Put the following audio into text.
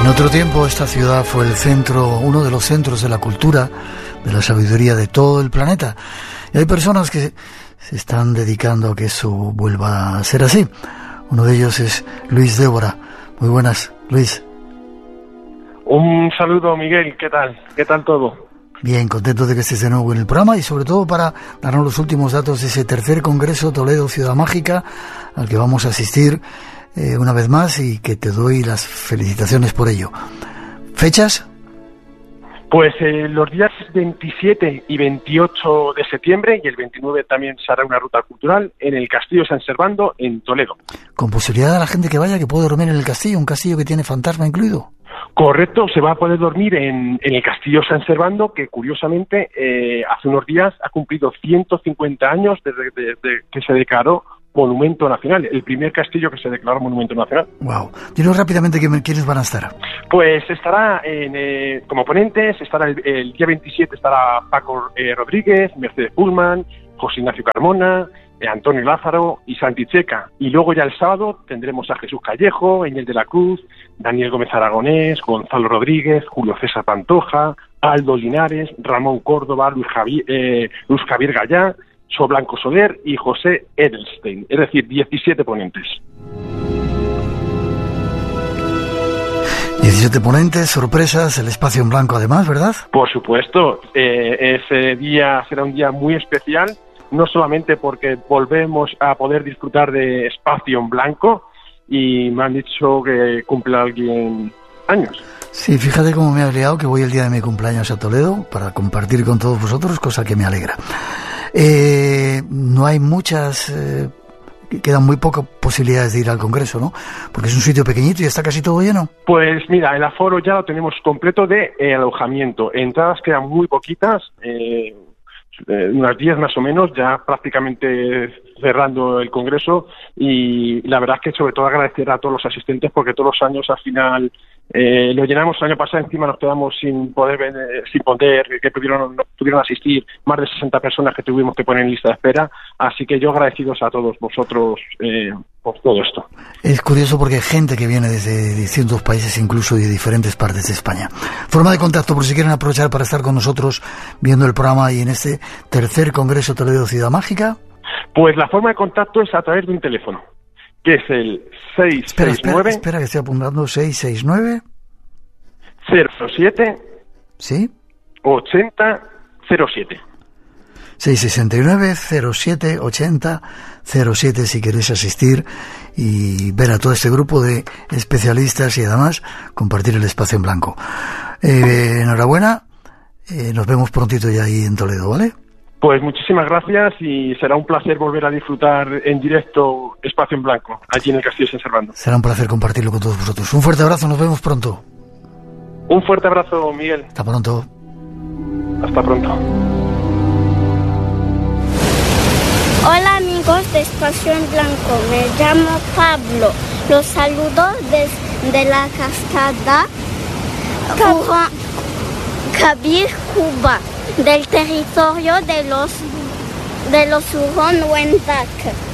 otro tiempo esta ciudad fue el centro, uno de los centros de la cultura, de la sabiduría de todo el planeta. Y hay personas que se están dedicando a que eso vuelva a ser así. Uno de ellos es Luis Débora. Muy buenas, Luis. Un saludo, Miguel. ¿Qué tal? ¿Qué tal todo? Bien, contento de que estés de nuevo en el programa y sobre todo para darnos los últimos datos de ese tercer Congreso Toledo Ciudad Mágica al que vamos a asistir una vez más y que te doy las felicitaciones por ello. ¿Fechas? Pues los días 27 y 28 de septiembre y el 29 también se hará una ruta cultural en el Castillo San Servando en Toledo. Con posibilidad de la gente que vaya que puede dormir en el castillo, un castillo que tiene fantasma incluido. Correcto, se va a poder dormir en el Castillo San Servando, que curiosamente hace unos días ha cumplido 150 años desde que se declaró Monumento Nacional, el primer castillo que se declaró Monumento Nacional. Wow. Dinos rápidamente quiénes van a estar. Pues estará como ponentes, estará el día 27 estará Paco Rodríguez, Mercedes Pullman, José Ignacio Carmona, Antonio Lázaro y Santi Checa. Y luego ya el sábado tendremos a Jesús Callejo, Eñel de la Cruz, Daniel Gómez Aragonés, Gonzalo Rodríguez, Julio César Pantoja, Aldo Linares, Ramón Córdoba, Luz Javier Gallá, So Blanco Soler y José Edelstein, es decir, 17 ponentes. 17 ponentes, sorpresas, el espacio en blanco además, ¿verdad? Por supuesto, ese día será un día muy especial, no solamente porque volvemos a poder disfrutar de espacio en blanco y me han dicho que cumple alguien años. Sí, fíjate cómo me ha liado que voy el día de mi cumpleaños a Toledo para compartir con todos vosotros, cosa que me alegra. No hay muchas, quedan muy pocas posibilidades de ir al Congreso, ¿no? Porque es un sitio pequeñito y está casi todo lleno. Pues mira, el aforo ya lo tenemos completo de alojamiento. Entradas quedan muy poquitas, unas 10 más o menos, ya prácticamente cerrando el Congreso, y la verdad es que sobre todo agradecer a todos los asistentes porque todos los años al final lo llenamos. El año pasado encima nos quedamos sin poder que no pudieron asistir más de 60 personas que tuvimos que poner en lista de espera, así que yo agradecidos a todos vosotros por todo esto. Es curioso porque hay gente que viene desde distintos países, incluso de diferentes partes de España. Forma de contacto, por si quieren aprovechar para estar con nosotros viendo el programa y en este tercer Congreso Toledo Ciudad Mágica. Pues la forma de contacto es a través de un teléfono, que es el 669... Espera, que estoy apuntando. 669... 07... ¿Sí? 8007. 669 07 80 07 si queréis asistir y ver a todo este grupo de especialistas y además compartir el espacio en blanco. Enhorabuena, nos vemos prontito ya ahí en Toledo, ¿vale? Pues muchísimas gracias y será un placer volver a disfrutar en directo Espacio en Blanco, allí en el Castillo San Servando. Será un placer compartirlo con todos vosotros. Un fuerte abrazo, nos vemos pronto. Un fuerte abrazo, Miguel. Hasta pronto. Hasta pronto. Hola amigos de Espacio en Blanco, me llamo Pablo. Los saludo desde la cascada Kabir, Cuba, del territorio de los Huron-Wendat.